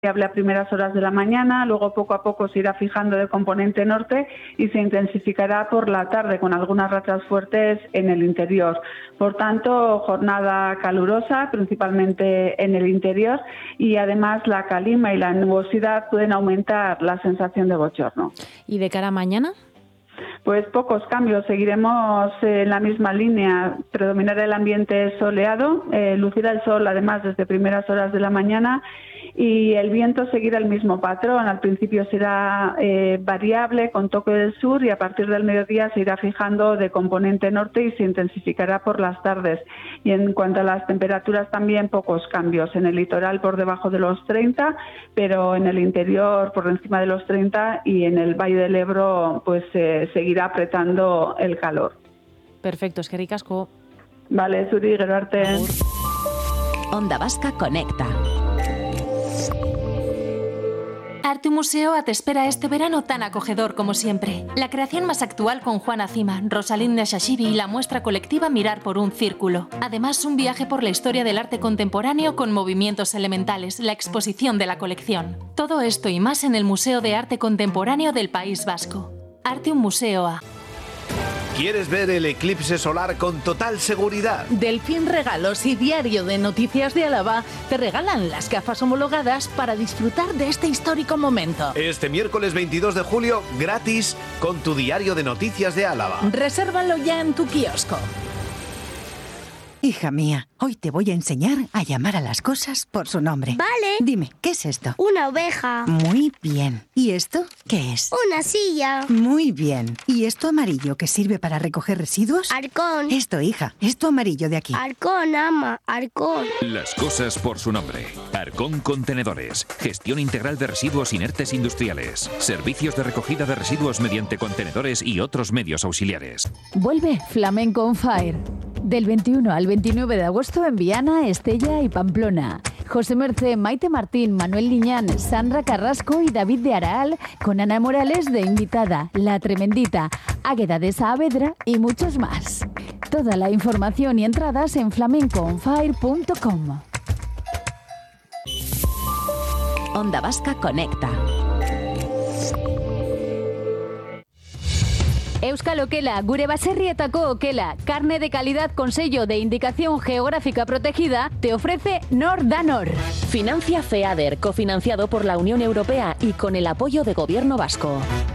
a primeras horas de la mañana, luego poco a poco se irá fijando de componente norte y se intensificará por la tarde con algunas rachas fuertes en el interior. Por tanto, jornada calurosa, principalmente en el interior, y además la calima y la nubosidad pueden aumentar la sensación de bochorno. ¿Y de cara a mañana? Pues pocos cambios, seguiremos en la misma línea, predominará el ambiente soleado, lucirá el sol además desde primeras horas de la mañana y el viento seguirá el mismo patrón. Al principio será variable con toque del sur y a partir del mediodía se irá fijando de componente norte y se intensificará por las tardes. Y en cuanto a las temperaturas también pocos cambios, en el litoral por debajo de los 30, pero en el interior por encima de los 30 y en el Valle del Ebro pues seguirá apretando el calor. Perfecto, eskerrik asko. Vale, zuri, gero arte. Onda Vasca Conecta. Arte Museoa te espera este verano tan acogedor como siempre. La creación más actual con Juana Cima, Rosalinda Shashibi y la muestra colectiva Mirar por un Círculo. Además, un viaje por la historia del arte contemporáneo con movimientos elementales, la exposición de la colección. Todo esto y más en el Museo de Arte Contemporáneo del País Vasco. Arte Museoa. ¿Quieres ver el eclipse solar con total seguridad? Delfín Regalos y Diario de Noticias de Álava te regalan las gafas homologadas para disfrutar de este histórico momento. Este miércoles 22 de julio, gratis, con tu Diario de Noticias de Álava. Resérvalo ya en tu kiosco. Hija mía, hoy te voy a enseñar a llamar a las cosas por su nombre. Vale. Dime, ¿qué es esto? Una oveja. Muy bien. ¿Y esto qué es? Una silla. Muy bien. ¿Y esto amarillo que sirve para recoger residuos? Arcón. Esto, hija, esto amarillo de aquí. Arcón, ama, Arcón. Las cosas por su nombre. Arcón Contenedores. Gestión integral de residuos inertes industriales. Servicios de recogida de residuos mediante contenedores y otros medios auxiliares. Vuelve Flamenco on Fire. Del 21 al 29 de agosto en Viana, Estella y Pamplona. José Mercé, Maite Martín, Manuel Liñán, Sandra Carrasco y David de Araal, con Ana Morales de invitada, La Tremendita, Águeda de Saavedra y muchos más. Toda la información y entradas en flamencoonfire.com. Onda Vasca Conecta. Euskal Okela, gure baserrietako okela, carne de calidad con sello de indicación geográfica protegida, te ofrece Nor da Nor. Financia FEADER, cofinanciado por la Unión Europea y con el apoyo de Gobierno Vasco.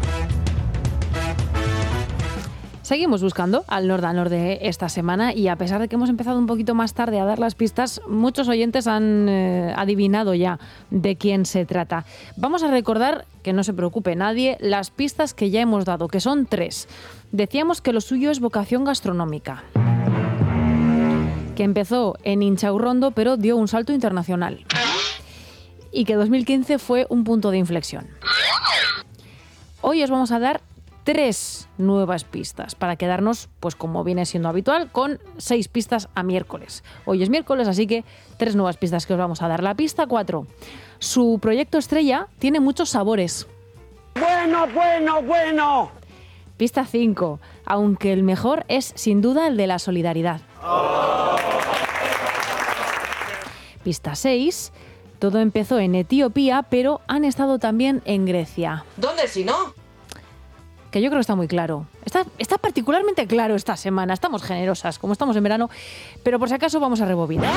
Seguimos buscando al Nor da Nor de esta semana y a pesar de que hemos empezado un poquito más tarde a dar las pistas, muchos oyentes han adivinado ya de quién se trata. Vamos a recordar, que no se preocupe nadie, las pistas que ya hemos dado, que son 3. Decíamos que lo suyo es vocación gastronómica, que empezó en Inchaurrondo pero dio un salto internacional y que 2015 fue un punto de inflexión. Hoy os vamos a dar 3 nuevas pistas para quedarnos, pues como viene siendo habitual, con 6 pistas a miércoles. Hoy es miércoles, así que 3 nuevas pistas que os vamos a dar. La pista 4. Su proyecto estrella tiene muchos sabores. Bueno. Pista 5. Aunque el mejor es sin duda el de la solidaridad. Pista 6. Todo empezó en Etiopía, pero han estado también en Grecia. ¿Dónde si no? Que yo creo que está muy claro. Está particularmente claro esta semana. Estamos generosas, como estamos en verano, pero por si acaso vamos a rebobinar.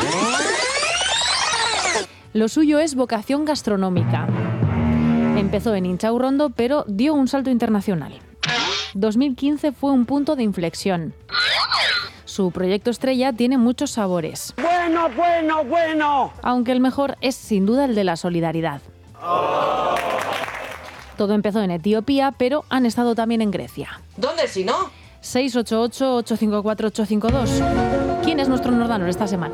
Lo suyo es vocación gastronómica. Empezó en Inchaurrondo, pero dio un salto internacional. 2015 fue un punto de inflexión. Su proyecto estrella tiene muchos sabores. Bueno. Aunque el mejor es sin duda el de la solidaridad. Todo empezó en Etiopía, pero han estado también en Grecia. ¿Dónde si no? 688-854-852. ¿Quién es nuestro Nor da Nor esta semana?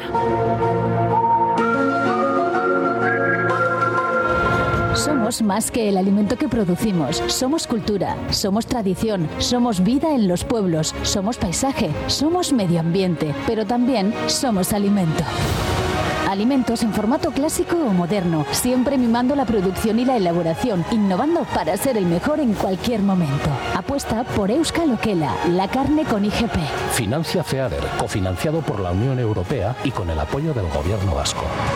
Somos más que el alimento que producimos. Somos cultura, somos tradición, somos vida en los pueblos, somos paisaje, somos medio ambiente, pero también somos alimento. Alimentos en formato clásico o moderno, siempre mimando la producción y la elaboración, innovando para ser el mejor en cualquier momento. Apuesta por Euskal Okela, la carne con IGP. Financia FEADER, cofinanciado por la Unión Europea y con el apoyo del Gobierno Vasco.